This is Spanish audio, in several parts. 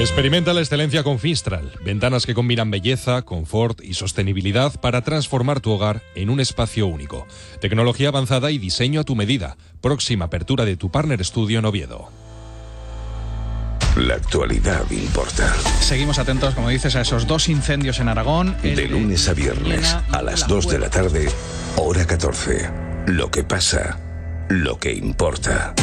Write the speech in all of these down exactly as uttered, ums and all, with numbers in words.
Experimenta la excelencia con Finstral. Ventanas que combinan belleza, confort y sostenibilidad para transformar tu hogar en un espacio único. Tecnología avanzada y diseño a tu medida. Próxima apertura de tu Partner Studio en Oviedo. La actualidad importa. Seguimos atentos, como dices, a esos dos incendios en Aragón. De lunes a viernes, a las dos de la tarde, hora catorce. Lo que pasa, lo que importa.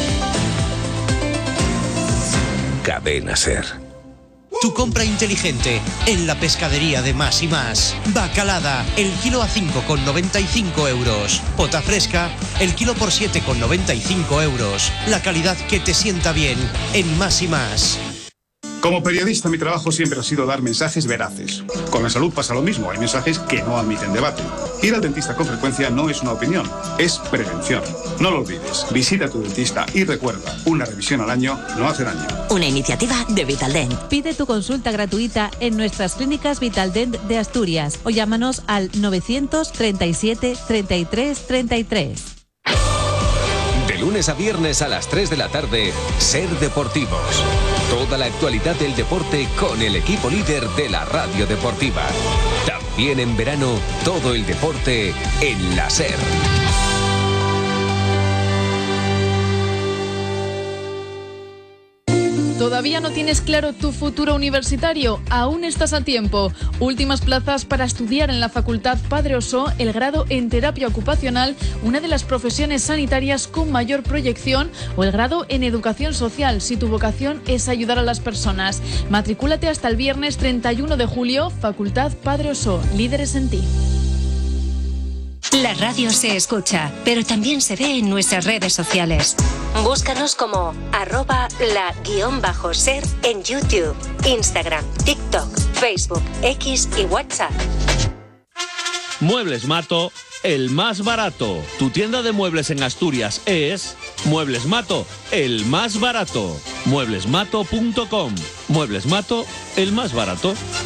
Cadena SER. Tu compra inteligente en la pescadería de Más y Más. Bacalada, el kilo a cinco con noventa y cinco euros. Pota fresca, el kilo por siete con noventa y cinco euros. La calidad que te sienta bien en Más y Más. Como periodista, mi trabajo siempre ha sido dar mensajes veraces. Con la salud pasa lo mismo, hay mensajes que no admiten debate. Ir al dentista con frecuencia no es una opinión, es prevención. No lo olvides, visita a tu dentista y recuerda, una revisión al año no hace daño. Una iniciativa de Vitaldent. Pide tu consulta gratuita en nuestras clínicas Vitaldent de Asturias o llámanos al novecientos treinta y siete treinta y tres treinta y tres. De lunes a viernes a las tres de la tarde, SER Deportivos. Toda la actualidad del deporte con el equipo líder de la radio deportiva. También en verano, todo el deporte en la SER. ¿Todavía no tienes claro tu futuro universitario? Aún estás a tiempo. Últimas plazas para estudiar en la Facultad Padre Ossó el grado en terapia ocupacional, una de las profesiones sanitarias con mayor proyección, o el grado en educación social, si tu vocación es ayudar a las personas. Matricúlate hasta el viernes treinta y uno de julio, Facultad Padre Ossó, líderes en ti. La radio se escucha, pero también se ve en nuestras redes sociales. Búscanos como arroba la guión bajo ser en YouTube, Instagram, TikTok, Facebook, X y WhatsApp. Muebles Mato, el más barato. Tu tienda de muebles en Asturias es Muebles Mato, el más barato. muebles mato punto com. Muebles Mato, el más barato.